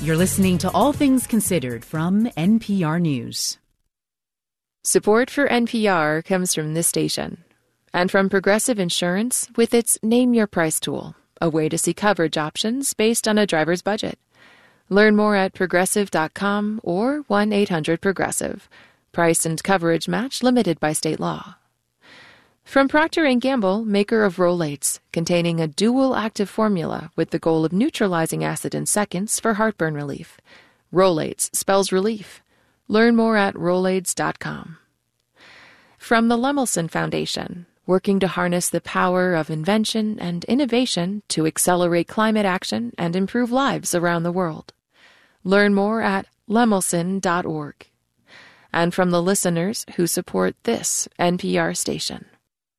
You're listening to All Things Considered from NPR News. Support for NPR comes from this station and from Progressive Insurance with its Name Your Price tool, a way to see coverage options based on a driver's budget. Learn more at progressive.com or 1-800-PROGRESSIVE. Price and coverage match limited by state law. From Procter & Gamble, maker of Rolaids, containing a dual active formula with the goal of neutralizing acid in seconds for heartburn relief. Rolaids spells relief. Learn more at Rolaids.com. From the Lemelson Foundation, working to harness the power of invention and innovation to accelerate climate action and improve lives around the world. Learn more at lemelson.org. And from the listeners who support this NPR station.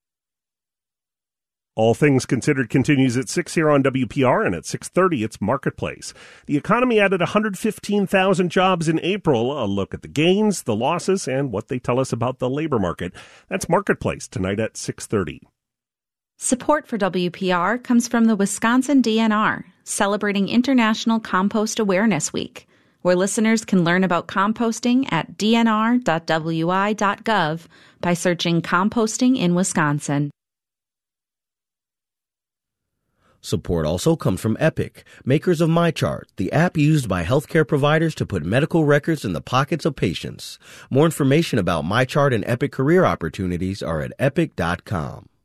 All Things Considered continues at 6 here on WPR, and at 6:30 it's Marketplace. The economy added 115,000 jobs in April. A look at the gains, the losses, and what they tell us about the labor market. That's Marketplace tonight at 6:30. Support for WPR comes from the Wisconsin DNR, celebrating International Compost Awareness Week, where listeners can learn about composting at dnr.wi.gov by searching Composting in Wisconsin. Support also comes from Epic, makers of MyChart, the app used by healthcare providers to put medical records in the pockets of patients. More information about MyChart and Epic career opportunities are at epic.com.